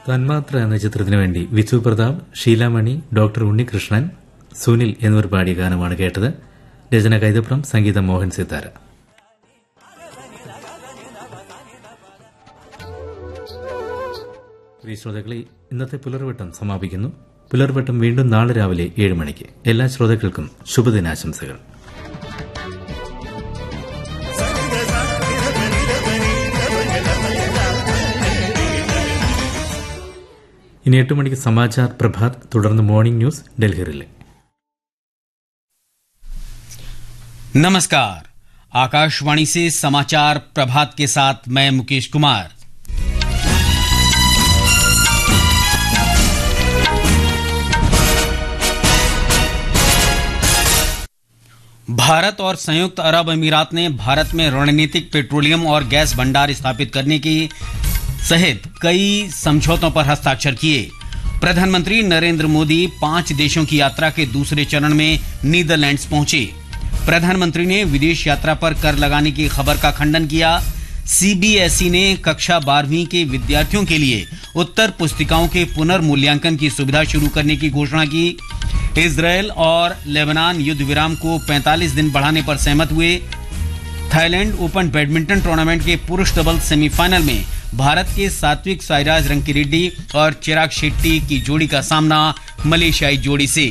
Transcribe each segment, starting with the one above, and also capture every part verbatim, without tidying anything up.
തന്മാത്ര എന്ന ചിത്രത്തിനു വേണ്ടി വിച്ചു പ്രതാപ്, ഷീലാമണി, ഡോക്ടർ ഉണ്ണികൃഷ്ണൻ, സുനിൽ എന്നിവർ പാടിയ ഗാനമാണ് കേട്ടത്. രചന കൈതപ്രം, സംഗീതം മോഹൻ സിത്താര. പ്രിയ ശ്രോതാക്കളെ, ഇന്നത്തെ പുലർവട്ടം സമാപിക്കുന്നു. പുലർവട്ടം വീണ്ടും നാളെ രാവിലെ ഏഴ് മണിക്ക്. എല്ലാ ശ്രോതാക്കൾക്കും ശുഭദിനാശംസകൾ. ഇനി എട്ട് മണിക്ക് സമാചാർ പ്രഭാത്, തുടർന്ന് മോർണിംഗ് ന്യൂസ് ഡൽഹിയിലെ. नमस्कार, आकाशवाणी से समाचार प्रभात के साथ मैं मुकेश कुमार। भारत और संयुक्त अरब अमीरात ने भारत में रणनीतिक पेट्रोलियम और गैस भंडार स्थापित करने की सहित कई समझौतों पर हस्ताक्षर किए। प्रधानमंत्री नरेंद्र मोदी पांच देशों की यात्रा के दूसरे चरण में नीदरलैंड्स पहुंचे। प्रधानमंत्री ने विदेश यात्रा पर कर लगाने की खबर का खंडन किया। सीबीएसई ने कक्षा बारहवीं के विद्यार्थियों के लिए उत्तर पुस्तिकाओं के पुनर्मूल्यांकन की सुविधा शुरू करने की घोषणा की। इजरायल और लेबनान युद्ध विराम को पैंतालीस दिन बढ़ाने पर सहमत हुए। थाईलैंड ओपन बैडमिंटन टूर्नामेंट के पुरुष डबल सेमीफाइनल में भारत के सात्विक साईराज रंकीरेड्डी और चिराग शेट्टी की जोड़ी का सामना मलेशियाई जोड़ी से।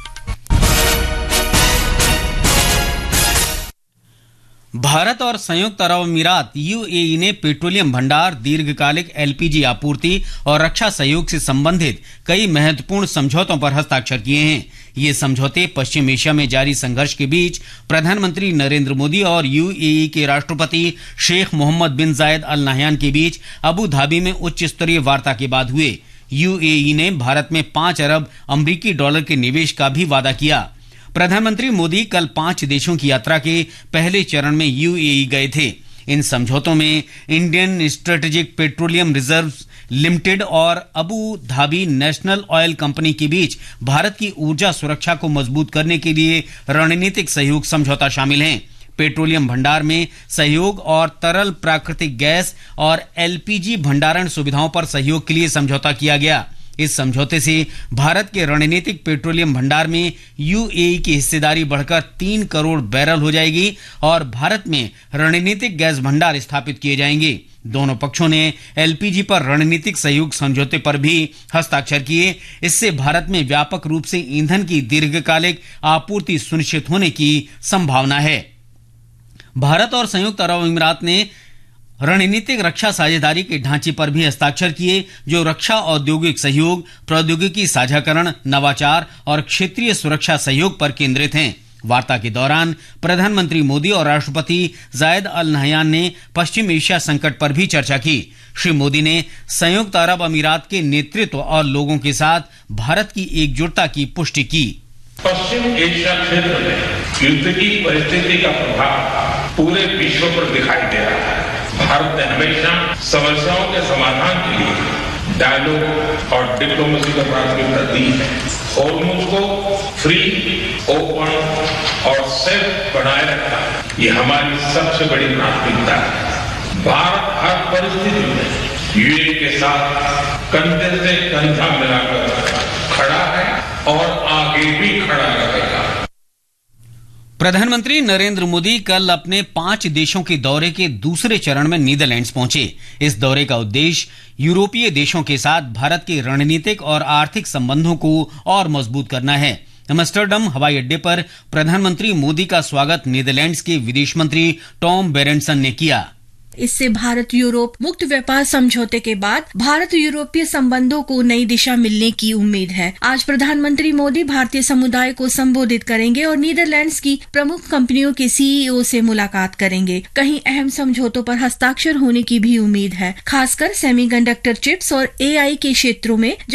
भारत और संयुक्त अरब अमीरात यूएई ने पेट्रोलियम भंडार, दीर्घकालिक एलपीजी आपूर्ति और रक्षा सहयोग से संबंधित कई महत्वपूर्ण समझौतों पर हस्ताक्षर किए हैं। ये समझौते पश्चिम एशिया में जारी संघर्ष के बीच प्रधानमंत्री नरेंद्र मोदी और यूएई के राष्ट्रपति शेख मोहम्मद बिन जायद अल नाह्यान के बीच अबू धाबी में उच्च स्तरीय वार्ता के बाद हुए। यूएई ने भारत में पांच अरब अमरीकी डॉलर के निवेश का भी वादा किया। प्रधानमंत्री मोदी कल पांच देशों की यात्रा के पहले चरण में यूएई गए थे। इन समझौतों में Indian strategic petroleum reserves limited और Abu Dhabi national oil company के बीच भारत की ऊर्जा सुरक्षा को मजबूत करने के लिए रणनीतिक सहयोग समझौता शामिल हैं। पेट्रोलियम भंडार में सहयोग और तरल प्राकृतिक गैस और एलपीजी भंडारण सुविधाओं पर सहयोग के लिए समझौता किया गया। इस समझौते से भारत के रणनीतिक पेट्रोलियम भंडार में यूएई की हिस्सेदारी बढ़कर तीन करोड़ बैरल हो जाएगी और भारत में रणनीतिक गैस भंडार स्थापित किए जाएंगे। दोनों पक्षों ने एलपीजी पर रणनीतिक सहयोग समझौते पर भी हस्ताक्षर किए। इससे भारत में व्यापक रूप से ईंधन की दीर्घकालिक आपूर्ति सुनिश्चित होने की संभावना है। भारत और संयुक्त अरब अमीरात ने रणनीतिक रक्षा साझेदारी के ढांचे पर भी हस्ताक्षर किए, जो रक्षा औद्योगिक सहयोग, प्रौद्योगिकी साझाकरण, नवाचार और क्षेत्रीय सुरक्षा सहयोग पर केंद्रित हैं। वार्ता के दौरान प्रधानमंत्री मोदी और राष्ट्रपति जायद अल नाह्यान ने पश्चिम एशिया संकट पर भी चर्चा की। श्री मोदी ने संयुक्त अरब अमीरात के नेतृत्व और लोगों के साथ भारत की एकजुटता की पुष्टि की। पश्चिम एशिया क्षेत्र में युद्ध की परिस्थिति का प्रभाव पूरे विश्व पर दिखाई दे रहा है। भारत ने हमेशा समस्याओं के समाधान के लिए डायलॉग और डिप्लोमेसी को प्राथमिकता दी है। होर्मुज़ को फ्री, ओपन और सेफ बनाए रखना ये हमारी सबसे बड़ी प्राथमिकता है। भारत हर परिस्थिति में यूएई के साथ कंधे से कंधा मिलाकर खड़ा है और आगे भी खड़ा रहेगा। प्रधानमंत्री नरेंद्र मोदी कल अपने पांच देशों के दौरे के दूसरे चरण में नीदरलैंड्स पहुंचे। इस दौरे का उद्देश्य यूरोपीय देशों के साथ भारत के रणनीतिक और आर्थिक संबंधों को और मजबूत करना है। एम्स्टर्डम हवाई अड्डे पर प्रधानमंत्री मोदी का स्वागत नीदरलैंड्स के विदेश मंत्री टॉम बेरेंसन ने किया। इससे भारत यूरोप मुक्त व्यापार समझौते के बाद भारत यूरोपीय संबंधों को नई दिशा मिलने की उम्मीद है। आज प्रधानमंत्री मोदी भारतीय समुदाय को संबोधित करेंगे और नीदरलैंड्स की प्रमुख कंपनियों के सीईओ से मुलाकात करेंगे। कहीं अहम समझौतों पर हस्ताक्षर होने की भी उम्मीद है, खासकर सेमीकंडक्टर चिप्स और एआई के क्षेत्रों में।